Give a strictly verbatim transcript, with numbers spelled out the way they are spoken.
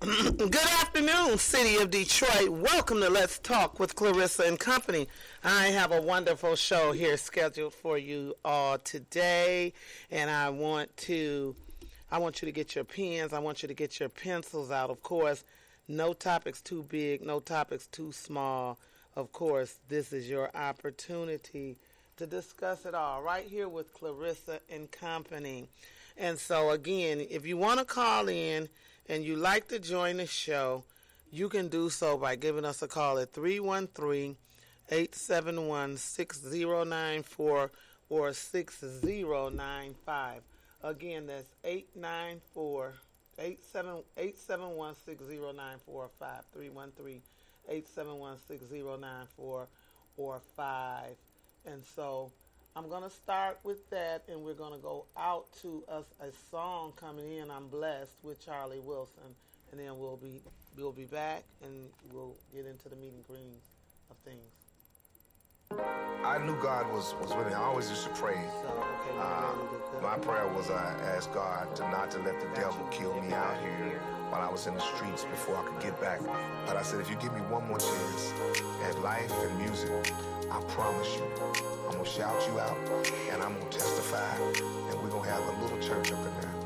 Good afternoon, City of Detroit. Welcome to Let's Talk with Clarissa and Company. I have a wonderful show here scheduled for you all today, and I want to I want you to get your pens, I want you to get your pencils out. Of course, no topics too big, no topics too small. Of course, this is your opportunity to discuss it all right here with Clarissa and Company. And so again, if you want to call in and you like to join the show, you can do so by giving us a call at three one three, eight seven one, six zero nine four or six zero nine five. Again, that's eight nine four, eight seven one, six zero nine four or five, three one three, eight seven one, six zero nine four or five. And so I'm going to start with that, and we're going to go out to us a song coming in, I'm Blessed, with Charlie Wilson, and then we'll be we'll be back, and we'll get into the meet and greens of things. I knew God was, was with me. I always used to pray. So, okay, uh, my prayer was I asked God to not to let the devil kill me out here while I was in the streets before I could get back. But I said, if you give me one more chance at life and music, I promise you, I'm going to shout you out, and I'm going to testify, and we're going to have a little church up in there.